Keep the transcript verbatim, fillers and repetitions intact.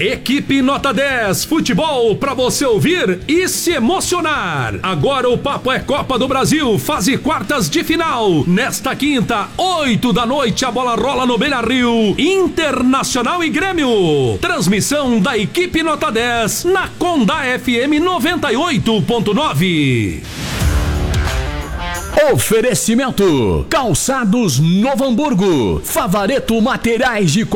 Equipe Nota dez, futebol pra você ouvir e se emocionar. Agora o papo é Copa do Brasil, fase quartas de final. Nesta quinta, oito da noite, a bola rola no Beira-Rio. Internacional e Grêmio. Transmissão da Equipe Nota dez na Condá F M noventa e oito ponto nove. Oferecimento: Calçados Novo Hamburgo, Favareto Materiais de